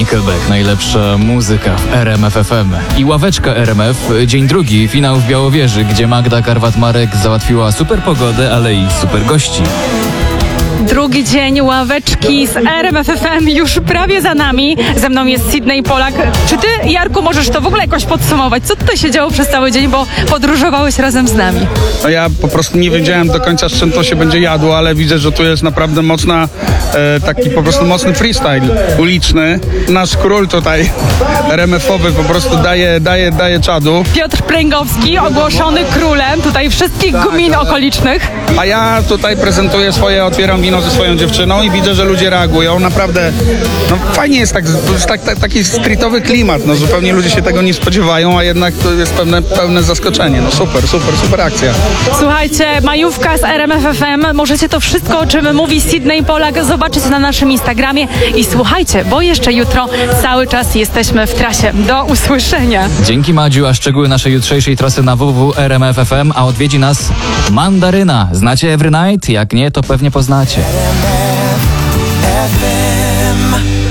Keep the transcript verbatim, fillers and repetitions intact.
Nickelback, najlepsza muzyka w R M F F M. I ławeczka R M F, dzień drugi, finał w Białowieży, gdzie Magda Karwat-Marek załatwiła super pogodę, ale i super gości. Drugi dzień ławeczki z R M F F M już prawie za nami. Ze mną jest Sydney Polak. Czy ty, Jarku, możesz to w ogóle jakoś podsumować? Co tutaj się działo przez cały dzień, bo podróżowałeś razem z nami? No ja po prostu nie wiedziałem do końca, z czym to się będzie jadło, ale widzę, że tu jest naprawdę mocna, e, taki po prostu mocny freestyle uliczny. Nasz król tutaj R M F-owy po prostu daje, daje, daje czadu. Piotr Pręgowski, ogłoszony królem tutaj wszystkich gmin okolicznych. A ja tutaj prezentuję swoje, otwieram wino ze swoją dziewczyną i widzę, że ludzie reagują. Naprawdę, no fajnie jest tak, tak, tak, taki streetowy klimat. No zupełnie ludzie się tego nie spodziewają, a jednak to jest pewne, pełne zaskoczenie. No super, super, super akcja. Słuchajcie, majówka z R M F F M. Możecie to wszystko, o czym mówi Sydney Polak, zobaczyć na naszym Instagramie. I słuchajcie, bo jeszcze jutro cały czas jesteśmy w trasie. Do usłyszenia. Dzięki, Madziu, a szczegóły naszej jutrzejszej trasy na w w w kropka r m f f m, a odwiedzi nas Mandaryna. Znacie Every Night? Jak nie, to pewnie poznacie. R M F F M